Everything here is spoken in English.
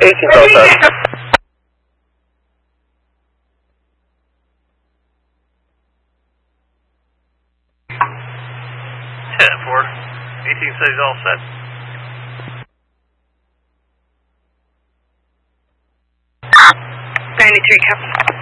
18 Delta. 10-4. 18 says all set. Three, Captain.